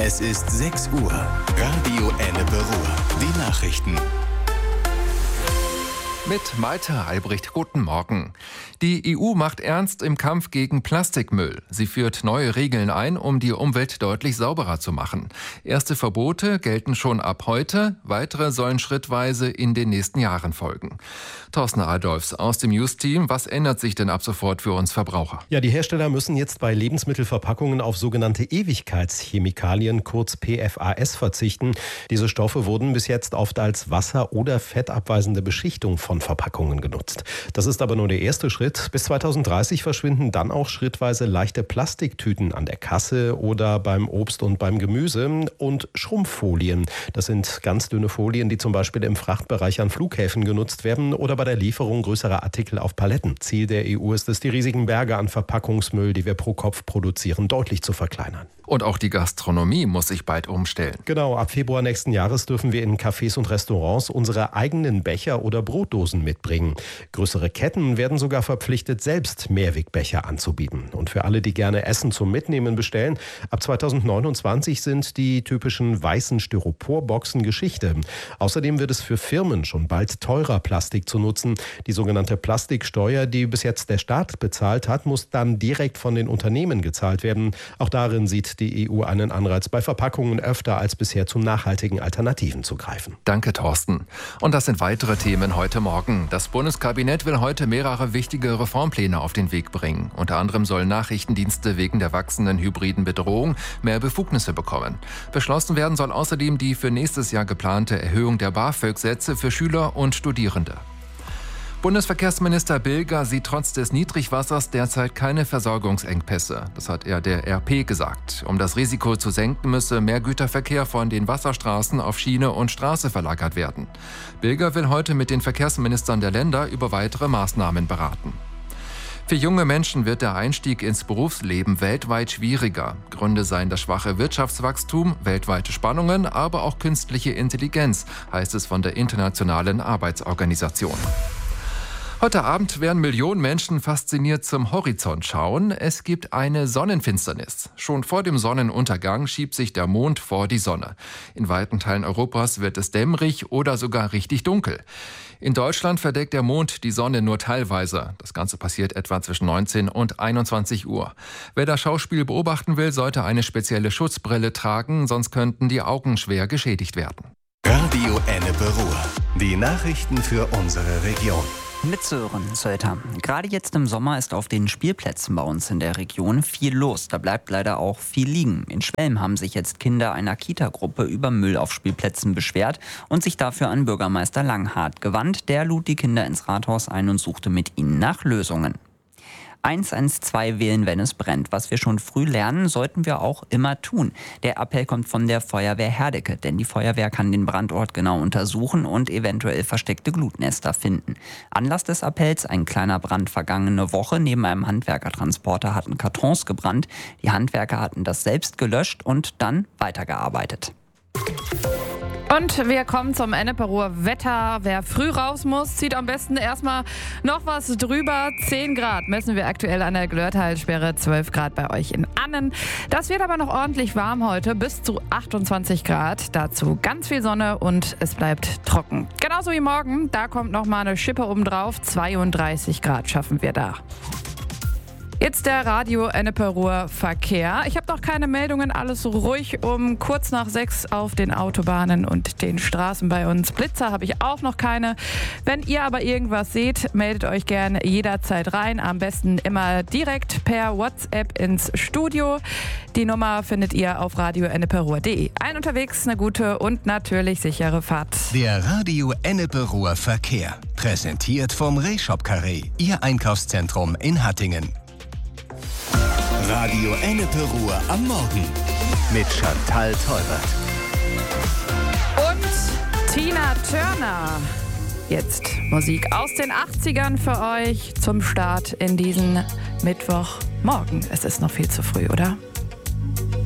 Es ist 6 Uhr. Radio Ennepe-Ruhr. Die Nachrichten. Mit Malte Albrecht, guten Morgen. Die EU macht ernst im Kampf gegen Plastikmüll. Sie führt neue Regeln ein, um die Umwelt deutlich sauberer zu machen. Erste Verbote gelten schon ab heute, weitere sollen schrittweise in den nächsten Jahren folgen. Thorsten Adolfs aus dem News-Team, was ändert sich denn ab sofort für uns Verbraucher? Ja, die Hersteller müssen jetzt bei Lebensmittelverpackungen auf sogenannte Ewigkeitschemikalien, kurz PFAS, verzichten. Diese Stoffe wurden bis jetzt oft als wasser- oder fettabweisende Beschichtung von Verpackungen genutzt. Das ist aber nur der erste Schritt. Bis 2030 verschwinden dann auch schrittweise leichte Plastiktüten an der Kasse oder beim Obst und beim Gemüse und Schrumpffolien. Das sind ganz dünne Folien, die zum Beispiel im Frachtbereich an Flughäfen genutzt werden oder bei der Lieferung größerer Artikel auf Paletten. Ziel der EU ist es, die riesigen Berge an Verpackungsmüll, die wir pro Kopf produzieren, deutlich zu verkleinern. Und auch die Gastronomie muss sich bald umstellen. Genau, ab Februar nächsten Jahres dürfen wir in Cafés und Restaurants unsere eigenen Becher oder Brotdosen mitbringen. Größere Ketten werden sogar verpflichtet, selbst Mehrwegbecher anzubieten. Und für alle, die gerne Essen zum Mitnehmen bestellen, ab 2029 sind die typischen weißen Styroporboxen Geschichte. Außerdem wird es für Firmen schon bald teurer, Plastik zu nutzen. Die sogenannte Plastiksteuer, die bis jetzt der Staat bezahlt hat, muss dann direkt von den Unternehmen gezahlt werden. Auch darin sieht die EU einen Anreiz, bei Verpackungen öfter als bisher zu nachhaltigen Alternativen zu greifen. Danke, Thorsten. Und das sind weitere Themen heute Morgen. Das Bundeskabinett will heute mehrere wichtige Reformpläne auf den Weg bringen. Unter anderem sollen Nachrichtendienste wegen der wachsenden hybriden Bedrohung mehr Befugnisse bekommen. Beschlossen werden soll außerdem die für nächstes Jahr geplante Erhöhung der BAföG-Sätze für Schüler und Studierende. Bundesverkehrsminister Bilger sieht trotz des Niedrigwassers derzeit keine Versorgungsengpässe. Das hat er der RP gesagt. Um das Risiko zu senken, müsse mehr Güterverkehr von den Wasserstraßen auf Schiene und Straße verlagert werden. Bilger will heute mit den Verkehrsministern der Länder über weitere Maßnahmen beraten. Für junge Menschen wird der Einstieg ins Berufsleben weltweit schwieriger. Gründe seien das schwache Wirtschaftswachstum, weltweite Spannungen, aber auch künstliche Intelligenz, heißt es von der Internationalen Arbeitsorganisation. Heute Abend werden Millionen Menschen fasziniert zum Horizont schauen. Es gibt eine Sonnenfinsternis. Schon vor dem Sonnenuntergang schiebt sich der Mond vor die Sonne. In weiten Teilen Europas wird es dämmerig oder sogar richtig dunkel. In Deutschland verdeckt der Mond die Sonne nur teilweise. Das Ganze passiert etwa zwischen 19 und 21 Uhr. Wer das Schauspiel beobachten will, sollte eine spezielle Schutzbrille tragen, sonst könnten die Augen schwer geschädigt werden. Radio Ennepe-Ruhr. Die Nachrichten für unsere Region. Mit Sören Söder. Gerade jetzt im Sommer ist auf den Spielplätzen bei uns in der Region viel los. Da bleibt leider auch viel liegen. In Schwelm haben sich jetzt Kinder einer Kita-Gruppe über Müll auf Spielplätzen beschwert und sich dafür an Bürgermeister Langhardt gewandt. Der lud die Kinder ins Rathaus ein und suchte mit ihnen nach Lösungen. 112 wählen, wenn es brennt. Was wir schon früh lernen, sollten wir auch immer tun. Der Appell kommt von der Feuerwehr Herdecke, denn die Feuerwehr kann den Brandort genau untersuchen und eventuell versteckte Glutnester finden. Anlass des Appells: ein kleiner Brand vergangene Woche. Neben einem Handwerkertransporter hatten Kartons gebrannt. Die Handwerker hatten das selbst gelöscht und dann weitergearbeitet. Und wir kommen zum Ennepe-Ruhr Wetter. Wer früh raus muss, zieht am besten erstmal noch was drüber. 10 Grad messen wir aktuell an der Glörtalsperre, 12 Grad bei euch in Annen. Das wird aber noch ordentlich warm heute, bis zu 28 Grad. Dazu ganz viel Sonne und es bleibt trocken. Genauso wie morgen, da kommt noch mal eine Schippe obendrauf. 32 Grad schaffen wir da. Jetzt der Radio Ennepe-Ruhr Verkehr. Ich habe noch keine Meldungen, alles ruhig um kurz nach 6 auf den Autobahnen und den Straßen bei uns. Blitzer habe ich auch noch keine. Wenn ihr aber irgendwas seht, meldet euch gerne jederzeit rein. Am besten immer direkt per WhatsApp ins Studio. Die Nummer findet ihr auf radioenneperuhr.de. Allen unterwegs eine gute und natürlich sichere Fahrt. Der Radio Ennepe-Ruhr Verkehr. Präsentiert vom Rehshop Carré, Ihr Einkaufszentrum in Hattingen. Radio Ennepe-Ruhr am Morgen mit Chantal Teubert. Und Tina Turner. Jetzt Musik aus den 80ern für euch zum Start in diesen Mittwochmorgen. Es ist noch viel zu früh, oder?